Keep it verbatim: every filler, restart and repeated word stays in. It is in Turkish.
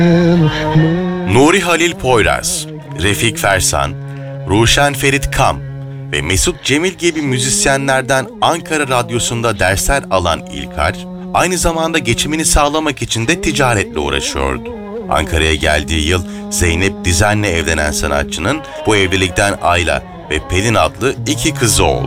Nuri Halil Poyraz, Refik Fersan, Ruşen Ferit Kam ve Mesut Cemil gibi müzisyenlerden Ankara Radyosu'nda dersler alan İlkar, aynı zamanda geçimini sağlamak için de ticaretle uğraşıyordu. Ankara'ya geldiği yıl Zeynep Dizen'le evlenen sanatçının bu evlilikten Ayla ve Pelin adlı iki kızı oldu.